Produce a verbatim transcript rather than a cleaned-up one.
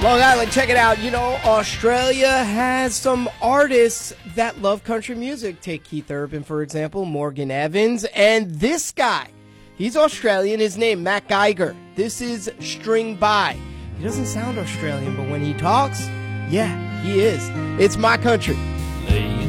Long Island, check it out. You know, Australia has some artists that love country music. Take Keith Urban, for example, Morgan Evans, and this guy. He's Australian. His name, Matt Geiger. This is String By. He doesn't sound Australian, but when he talks, yeah, he is. It's My Country. Laying